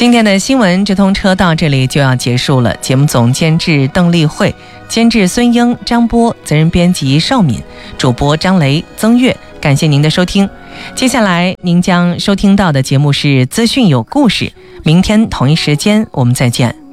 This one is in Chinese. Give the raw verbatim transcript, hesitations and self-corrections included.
今天的新闻直通车到这里就要结束了。节目总监制邓丽慧，监制孙英、张波，责任编辑邵敏，主播张雷、曾月。感谢您的收听。接下来您将收听到的节目是资讯有故事，明天同一时间我们再见。